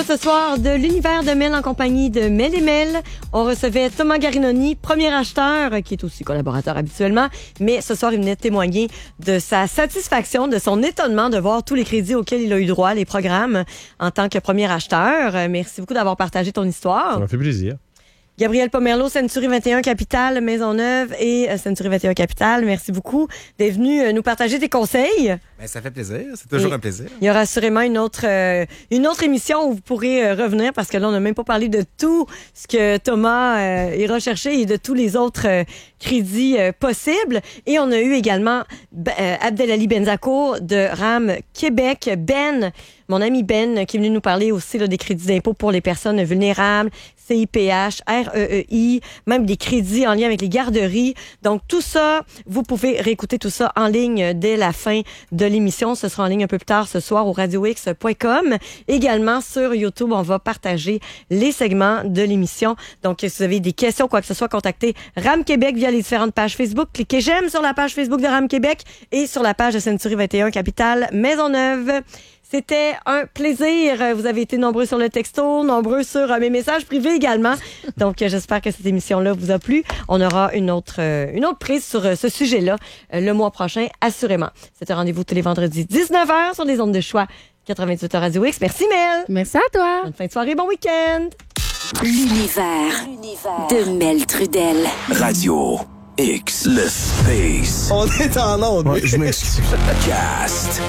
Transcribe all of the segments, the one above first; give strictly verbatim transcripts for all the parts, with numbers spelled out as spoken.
Ce soir, de l'univers de Mel en compagnie de Mel et Mel, on recevait Thomas Garinoni, premier acheteur, qui est aussi collaborateur habituellement, mais ce soir, il venait témoigner de sa satisfaction, de son étonnement de voir tous les crédits auxquels il a eu droit, les programmes, en tant que premier acheteur. Merci beaucoup d'avoir partagé ton histoire. Ça m'a fait plaisir. Gabriel Pomerleau, Century vingt et un Capital, Maisonneuve et Century vingt et un Capital. Merci beaucoup d'être venu nous partager tes conseils. Ben, ça fait plaisir. C'est toujours et un plaisir. Il y aura assurément une autre, euh, une autre émission où vous pourrez euh, revenir parce que là, on n'a même pas parlé de tout ce que Thomas euh, ira chercher et de tous les autres euh, crédits euh, possibles. Et on a eu également euh, Abdelali Benzakour de RAM Québec. Ben, mon ami Ben, qui est venu nous parler aussi là, des crédits d'impôt pour les personnes vulnérables, C I P H, R E E I, même des crédits en lien avec les garderies. Donc, tout ça, vous pouvez réécouter tout ça en ligne dès la fin de l'émission. Ce sera en ligne un peu plus tard ce soir au radio x point com. Également, sur YouTube, on va partager les segments de l'émission. Donc, si vous avez des questions, quoi que ce soit, contactez RAM Québec via les différentes pages Facebook. Cliquez j'aime sur la page Facebook de RAM Québec et sur la page de Century vingt et un Capital Maisonneuve. C'était un plaisir. Vous avez été nombreux sur le texto, nombreux sur mes messages privés également. Donc, j'espère que cette émission-là vous a plu. On aura une autre, une autre prise sur ce sujet-là le mois prochain, assurément. C'est un rendez-vous tous les vendredis, dix-neuf heures sur les ondes de choix quatre-vingt-huit Radio X. Merci, Mel. Merci à toi. Bonne fin de soirée, bon week-end. L'univers de Mel Trudel. Radio X, le space. On est en onde. Ouais, je m'excuse. Cast.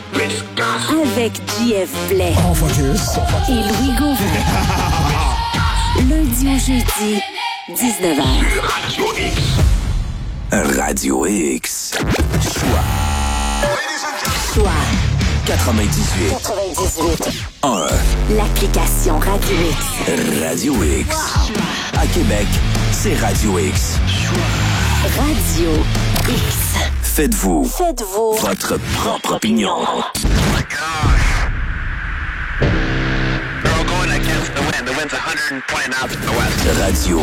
Avec J F Blais. Oh, fuck yes. Et Louis Gauvin. Lundi au jeudi, dix-neuf heures. Radio X. Radio X. Choix. Choix. quatre-vingt-dix-huit. quatre-vingt-dix-huit. un. L'application Radio X. Radio X. Wow. À Québec, c'est Radio X. Radio X. Faites-vous. Faites-vous. Votre propre opinion. Oh my gosh. They're all going against the wind. The wind's one hundred twenty miles to the west. Radio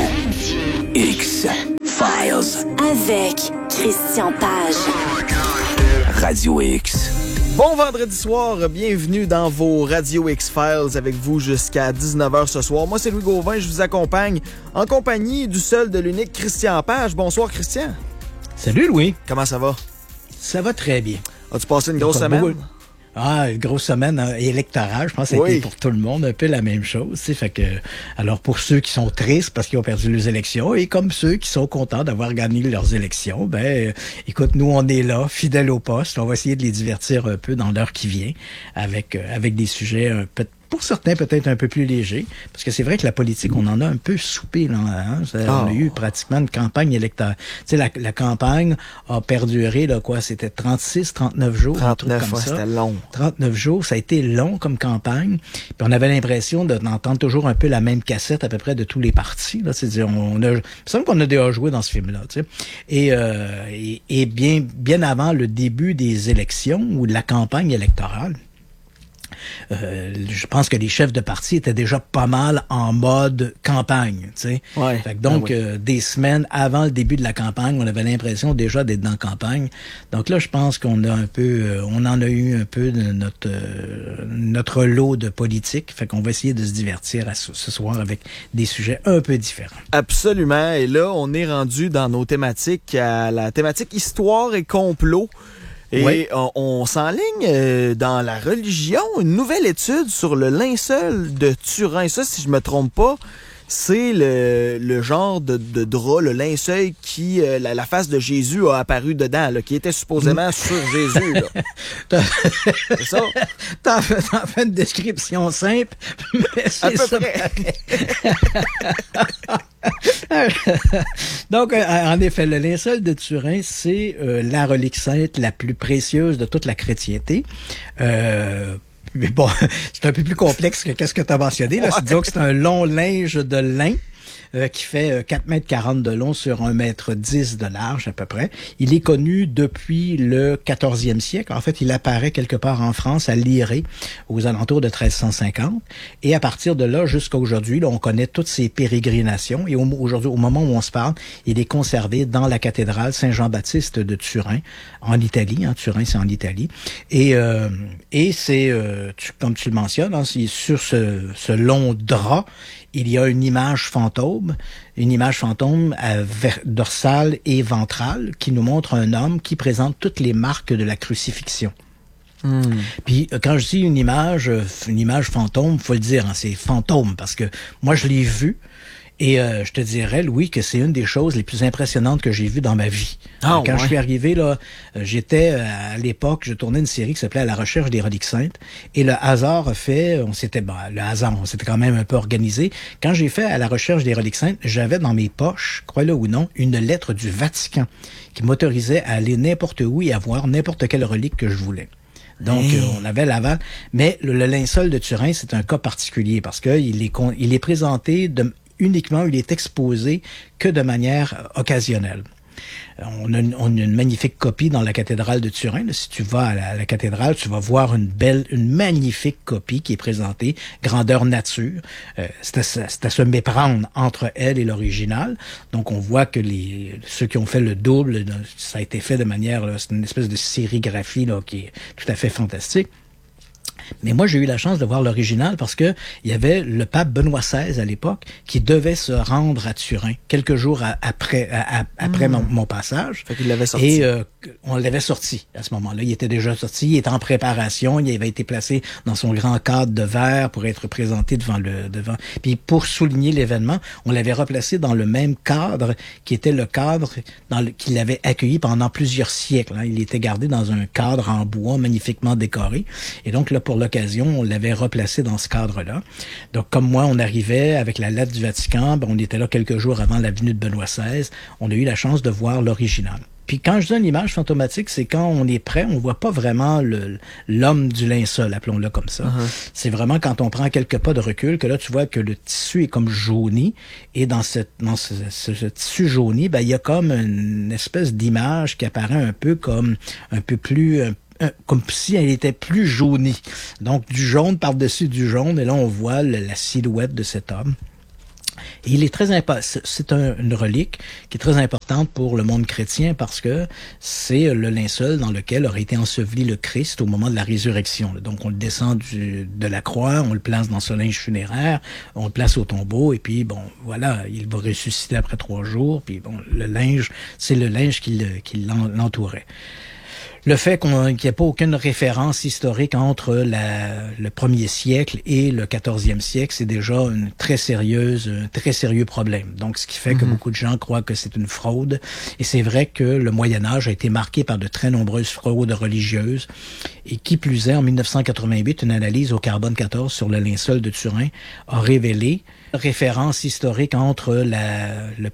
X Files. Avec Christian Page. Oh my gosh, dude. Radio X. Bon vendredi soir, bienvenue dans vos Radio X-Files avec vous jusqu'à dix-neuf heures ce soir. Moi, c'est Louis Gauvin, je vous accompagne en compagnie du seul, de l'unique Christian Page. Bonsoir, Christian. Salut, Louis. Comment ça va? Ça va très bien. As-tu passé une grosse Pas semaine? beaucoup. Ah, une grosse semaine hein, électorale, je pense que ça a Oui. été pour tout le monde un peu la même chose. Tu sais, fait que, alors pour ceux qui sont tristes parce qu'ils ont perdu leurs élections et comme ceux qui sont contents d'avoir gagné leurs élections, ben euh, écoute, nous on est là, fidèles au poste, on va essayer de les divertir un peu dans l'heure qui vient avec euh, avec des sujets un peu pour certains peut-être un peu plus légers, parce que c'est vrai que la politique, on en a un peu soupé. Là, hein? Ça, oh. On a eu pratiquement une campagne électorale. Tu sais, la, la campagne a perduré, là, quoi, c'était trente-six, trente-neuf jours. trente-neuf, un truc comme ouais, ça. c'était long. trente-neuf jours, ça a été long comme campagne. Puis on avait l'impression de, d'entendre toujours un peu la même cassette à peu près de tous les partis. Là, c'est-à-dire, on a, il me semble qu'on a déjà joué dans ce film-là. Tu sais. Et, euh, et, et bien, bien avant le début des élections ou de la campagne électorale, Euh, je pense que les chefs de parti étaient déjà pas mal en mode campagne, tu sais. Ouais, fait que donc, ben oui. euh, des semaines avant le début de la campagne, on avait l'impression déjà d'être dans la campagne. Donc là, je pense qu'on a un peu, euh, on en a eu un peu de notre euh, notre lot de politique. Fait qu'on va essayer de se divertir à ce, ce soir avec des sujets un peu différents. Absolument. Et là, on est rendu dans nos thématiques, à la thématique histoire et complot. Et oui. on, on s'enligne euh, dans la religion, une nouvelle étude sur le linceul de Turin. Ça, si je me trompe pas, c'est le, le genre de, de drap, le linceul qui, euh, la, la face de Jésus a apparu dedans, là, qui était supposément sur Jésus. Là. C'est ça? T'as fait, t'as fait une description simple, mais c'est À peu ça. près. Donc, en effet, le linceul de Turin, c'est euh, la relique sainte la plus précieuse de toute la chrétienté. Euh, mais bon, c'est un peu plus complexe que qu'est-ce que tu as mentionné. Là. Ouais. C'est-à-dire que c'est un long linge de lin euh, qui fait euh, quatre mètres quarante de long sur un mètre dix de large à peu près. Il est connu depuis le quatorzième siècle. En fait, il apparaît quelque part en France, à Liré, aux alentours de treize cent cinquante. Et à partir de là, jusqu'à aujourd'hui, là, on connaît toutes ses pérégrinations. Et au, aujourd'hui, au moment où on se parle, il est conservé dans la cathédrale Saint-Jean-Baptiste de Turin, en Italie. Hein, Turin, c'est en Italie. Et, euh, et c'est, euh, tu, comme tu le mentionnes, hein, c'est sur ce, ce long drap, il y a une image fantôme, une image fantôme à ver- dorsale et ventrale qui nous montre un homme qui présente toutes les marques de la crucifixion. Hmm. Puis quand je dis une image, une image fantôme, faut le dire, hein, c'est fantôme parce que moi je l'ai vu. Et euh, je te dirais, Louis, que c'est une des choses les plus impressionnantes que j'ai vues dans ma vie. Ah, Quand ouais. je suis arrivé, là, j'étais, à l'époque, je tournais une série qui s'appelait « À la recherche des reliques saintes ». Et le hasard a fait, on s'était, ben, le hasard, on s'était quand même un peu organisé. Quand j'ai fait « À la recherche des reliques saintes », j'avais dans mes poches, crois-le ou non, une lettre du Vatican qui m'autorisait à aller n'importe où et à voir n'importe quelle relique que je voulais. Donc, Hey. euh, on avait l'aval. Mais le, le linceul de Turin, c'est un cas particulier parce que il est, con, il est présenté de uniquement, il est exposé que de manière occasionnelle. On a, une, on a une magnifique copie dans la cathédrale de Turin. Si tu vas à la, à la cathédrale, tu vas voir une belle, une magnifique copie qui est présentée, grandeur nature. Euh, c'est, à, c'est à se méprendre entre elle et l'original. Donc, on voit que les ceux qui ont fait le double, ça a été fait de manière, là, c'est une espèce de sérigraphie là, qui est tout à fait fantastique. Mais moi, j'ai eu la chance de voir l'original parce que il y avait le pape Benoît seize à l'époque qui devait se rendre à Turin quelques jours à, après à, à, après mmh. mon, mon passage. Fait qu'il l'avait sorti. Et euh, on l'avait sorti à ce moment-là. Il était déjà sorti, il était en préparation, il avait été placé dans son grand cadre de verre pour être présenté devant le devant. Puis pour souligner l'événement, on l'avait replacé dans le même cadre qui était le cadre dans le, qu'il avait accueilli pendant plusieurs siècles. Hein. Il était gardé dans un cadre en bois magnifiquement décoré. Et donc là, pour l'occasion, on l'avait replacé dans ce cadre-là. Donc, comme moi, on arrivait avec la lettre du Vatican, ben, on était là quelques jours avant la venue de Benoît seize. On a eu la chance de voir l'original. Puis quand je dis une image fantomatique, c'est quand on est prêt, on voit pas vraiment le, l'homme du linceul, appelons-le comme ça. Uh-huh. C'est vraiment quand on prend quelques pas de recul que là, tu vois que le tissu est comme jauni. Et dans, cette, dans ce, ce, ce tissu jauni, ben, il y a comme une espèce d'image qui apparaît un peu comme un peu plus... Un, comme si elle était plus jaunie. Donc, du jaune par-dessus du jaune, et là, on voit le, la silhouette de cet homme. Et il est très impo- c'est un, une relique qui est très importante pour le monde chrétien parce que c'est le linceul dans lequel aurait été enseveli le Christ au moment de la résurrection. Donc, on le descend du, de la croix, on le place dans ce linge funéraire, on le place au tombeau, et puis, bon, voilà, il va ressusciter après trois jours, puis bon, le linge, c'est le linge qui, le, qui l'entourait. Le fait qu'on, qu'il n'y ait pas aucune référence historique entre la, le premier siècle et le quatorzième siècle, c'est déjà une très sérieuse, un très sérieux problème. Donc, ce qui fait mm-hmm. que beaucoup de gens croient que c'est une fraude. Et c'est vrai que le Moyen-Âge a été marqué par de très nombreuses fraudes religieuses. Et qui plus est, en dix-neuf cent quatre-vingt-huit, une analyse au carbone quatorze sur le linceul de Turin a révélé référence historique entre la, le